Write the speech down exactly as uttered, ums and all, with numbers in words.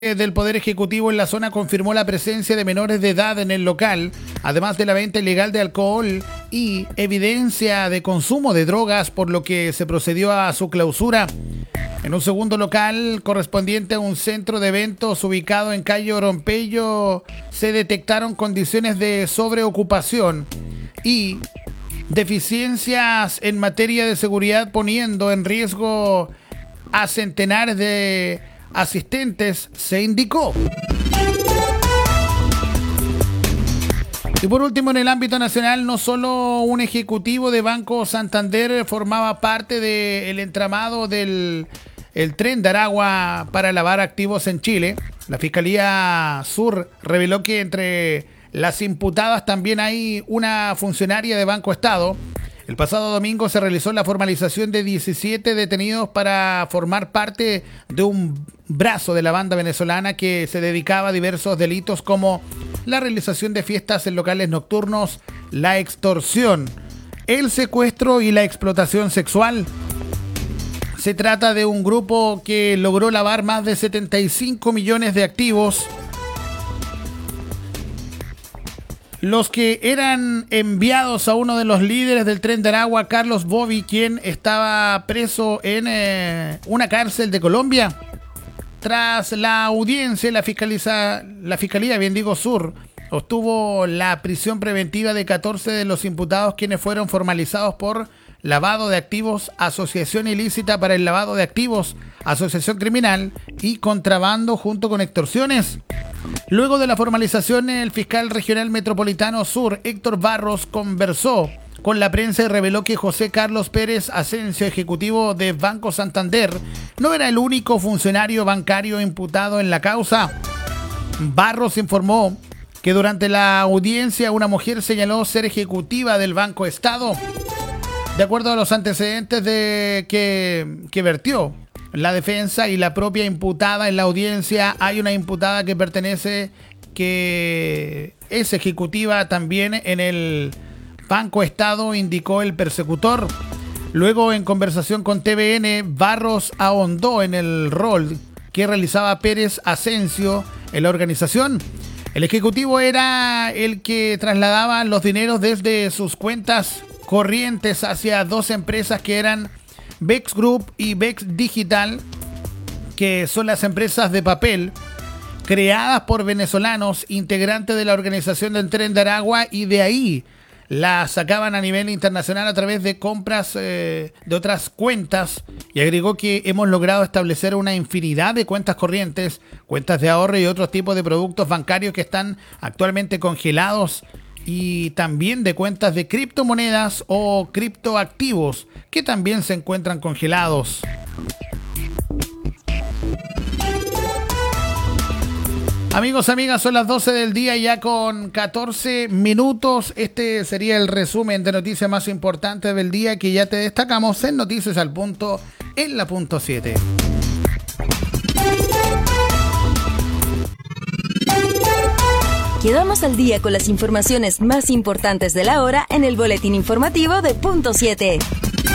del Poder Ejecutivo en la zona confirmó la presencia de menores de edad en el local, además de la venta ilegal de alcohol y evidencia de consumo de drogas, por lo que se procedió a su clausura. En un segundo local correspondiente a un centro de eventos ubicado en calle Orompello se detectaron condiciones de sobreocupación y deficiencias en materia de seguridad, poniendo en riesgo a centenares de asistentes, se indicó. Y por último, en el ámbito nacional, no solo un ejecutivo de Banco Santander formaba parte del entramado del el tren de Aragua para lavar activos en Chile. La Fiscalía Sur reveló que entre las imputadas también hay una funcionaria de Banco Estado. El pasado domingo se realizó la formalización de diecisiete detenidos para formar parte de un brazo de la banda venezolana que se dedicaba a diversos delitos como la realización de fiestas en locales nocturnos, la extorsión, el secuestro y la explotación sexual. Se trata de un grupo que logró lavar más de setenta y cinco millones de activos, los que eran enviados a uno de los líderes del Tren de Aragua, Carlos Bobby, quien estaba preso en eh, una cárcel de Colombia. Tras la audiencia, la, fiscaliza, la Fiscalía, bien digo, Sur, obtuvo la prisión preventiva de catorce de los imputados, quienes fueron formalizados por lavado de activos, asociación ilícita para el lavado de activos, asociación criminal y contrabando junto con extorsiones. Luego de la formalización, el fiscal regional metropolitano Sur, Héctor Barros, conversó con la prensa y reveló que José Carlos Pérez Asensio, ejecutivo de Banco Santander, no era el único funcionario bancario imputado en la causa. Barros informó que durante la audiencia una mujer señaló ser ejecutiva del Banco Estado. De acuerdo a los antecedentes de que, que vertió la defensa y la propia imputada en la audiencia, hay una imputada que pertenece, que es ejecutiva también en el Banco Estado, indicó el persecutor. Luego, en conversación con T V N, Barros ahondó en el rol que realizaba Pérez Asensio en la organización. El ejecutivo era el que trasladaba los dineros desde sus cuentas corrientes hacia dos empresas que eran Bex Group y Bex Digital, que son las empresas de papel creadas por venezolanos, integrantes de la organización del Tren de Aragua, y de ahí las sacaban a nivel internacional a través de compras eh, de otras cuentas. Y agregó que hemos logrado establecer una infinidad de cuentas corrientes, cuentas de ahorro y otros tipos de productos bancarios que están actualmente congelados, y también de cuentas de criptomonedas o criptoactivos que también se encuentran congelados. Amigos, amigas, son las doce del día ya con catorce minutos. Este sería el resumen de noticias más importantes del día que ya te destacamos en Noticias al Punto en la punto siete. Quedamos al día con las informaciones más importantes de la hora en el boletín informativo de Punto siete.